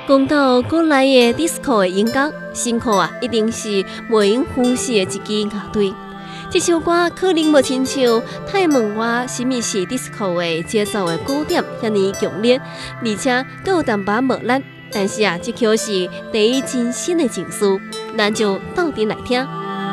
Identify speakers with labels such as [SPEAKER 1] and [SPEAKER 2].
[SPEAKER 1] 讲到国内的 disco 的音乐，辛苦一定是梅因夫士的一支乐队。这首歌可能无亲像太问我什么是 disco 的节奏的鼓点遐尼强烈，而且佫有淡薄无力。但是这却是第一真心的情绪，咱就斗阵来听。